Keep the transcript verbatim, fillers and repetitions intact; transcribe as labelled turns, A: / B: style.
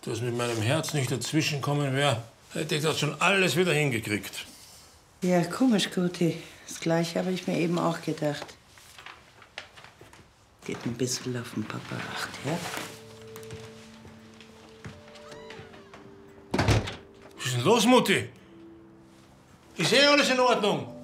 A: das mit meinem Herz nicht dazwischenkommen wäre, hätte ich das schon alles wieder hingekriegt.
B: Ja, komisch, Guti. Das Gleiche habe ich mir eben auch gedacht. Geht ein bisschen auf den Papa acht, ja?
A: Was ist denn los, Mutti? Ist eh alles in Ordnung?